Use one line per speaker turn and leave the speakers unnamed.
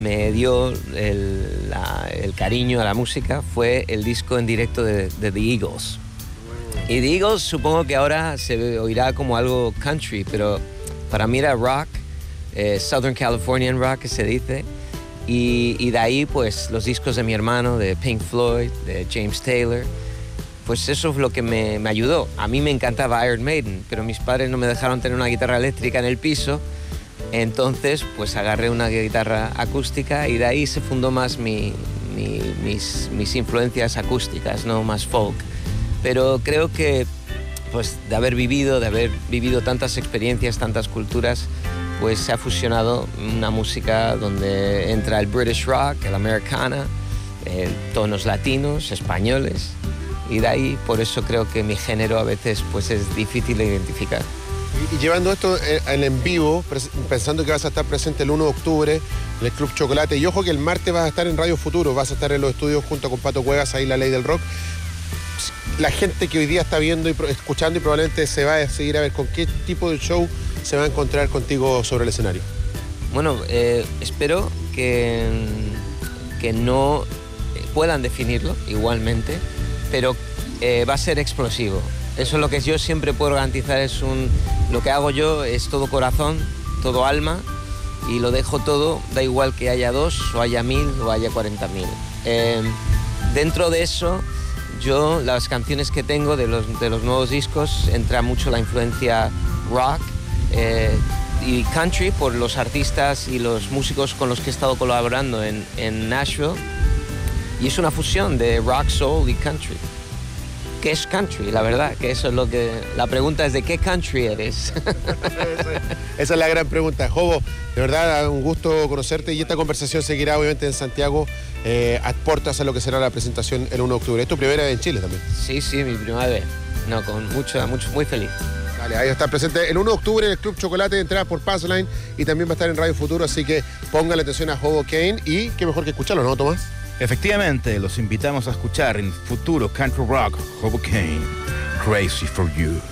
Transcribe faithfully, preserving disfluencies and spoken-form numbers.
me dio el, la, el cariño a la música fue el disco en directo de, de The Eagles. Y The Eagles supongo que ahora se oirá como algo country, pero para mí era rock, eh, Southern Californian rock que se dice, y, y de ahí pues los discos de mi hermano, de Pink Floyd, de James Taylor, pues eso es lo que me, me ayudó. A mí me encantaba Iron Maiden, pero mis padres no me dejaron tener una guitarra eléctrica en el piso. Entonces, pues agarré una guitarra acústica y de ahí se fundó más mi, mi, mis, mis influencias acústicas, no más folk. Pero creo que, pues, de haber vivido, de haber vivido tantas experiencias, tantas culturas, pues se ha fusionado una música donde entra el British rock, el americana, eh, tonos latinos, españoles, y de ahí, por eso creo que mi género a veces, pues, es difícil de identificar.
Y llevando esto en, en vivo, pensando que vas a estar presente el uno de octubre en el Club Chocolate, y ojo que el martes vas a estar en Radio Futuro, vas a estar en los estudios junto con Pato Cuevas, ahí La Ley del Rock. La gente que hoy día está viendo y escuchando y probablemente se va a seguir a ver con qué tipo de show se va a encontrar contigo sobre el escenario.
Bueno, eh, espero que, que no puedan definirlo igualmente, pero eh, va a ser explosivo. Eso es lo que yo siempre puedo garantizar, es un, lo que hago yo es todo corazón, todo alma, y lo dejo todo, da igual que haya dos, o haya mil, o haya cuarenta mil. Eh, dentro de eso, yo, las canciones que tengo de los, de los nuevos discos, entra mucho la influencia rock eh, y country por los artistas y los músicos con los que he estado colaborando en, en Nashville, y es una fusión de rock, soul y country. ¿Qué es country? La verdad, que eso es lo que... La pregunta es ¿de qué country eres?
Esa es la gran pregunta. Jobo, de verdad, un gusto conocerte, y esta conversación seguirá obviamente en Santiago, eh, a puertas a lo que será la presentación el uno de octubre. ¿Es tu primera vez en Chile también?
Sí, sí, mi primera vez. No, con mucho, mucho, muy feliz.
Vale, ahí está presente el uno de octubre en el Club Chocolate, entrada por Passline, y también va a estar en Radio Futuro, así que póngale atención a Jobo Kane, y qué mejor que escucharlo, ¿no, Tomás?
Efectivamente, los invitamos a escuchar en Futuro Country Rock, Hoboken, Crazy for You.